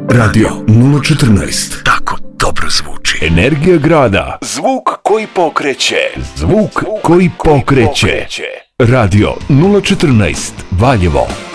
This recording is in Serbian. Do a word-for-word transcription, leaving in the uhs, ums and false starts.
Radio nula četrnaest. Tako dobro zvuči. Energija grada. Zvuk koji pokreće. Zvuk koji pokreće. Radio nula četrnaest Valjevo.